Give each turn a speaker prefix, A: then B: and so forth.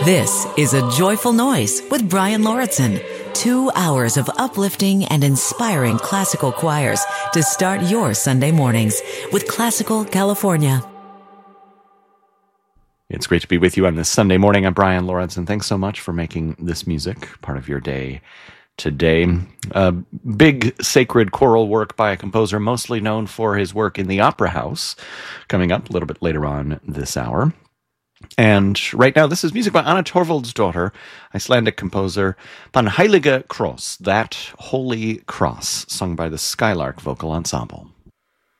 A: This is A Joyful Noise with Brian Lauritsen. 2 hours of uplifting and inspiring classical choirs to start your Sunday mornings with Classical California.
B: It's great to be with you on this Sunday morning. I'm Brian Lauritsen. Thanks so much for making this music part of your day today. A big sacred choral work by a composer mostly known for his work in the Opera House, coming up a little bit later on this hour. And right now, this is music by Anna Torvaldsdottir, Icelandic composer, Pan Heilige Kross, that Holy Cross, sung by the Skylark Vocal Ensemble.